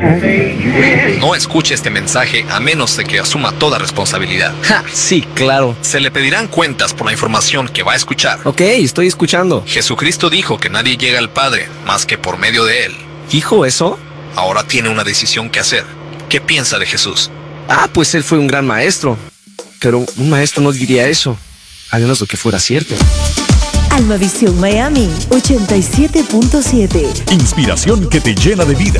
No escuche este mensaje a menos de que asuma toda responsabilidad. Ja, sí, claro. Se le pedirán cuentas por la información que va a escuchar. Ok, estoy escuchando. Jesucristo dijo que nadie llega al Padre más que por medio de Él. ¿Dijo eso? Ahora tiene una decisión que hacer. ¿Qué piensa de Jesús? Ah, pues él fue un gran maestro. Pero un maestro no diría eso, a menos de que fuera cierto. Almavisión Miami 87.7. Inspiración que te llena de vida.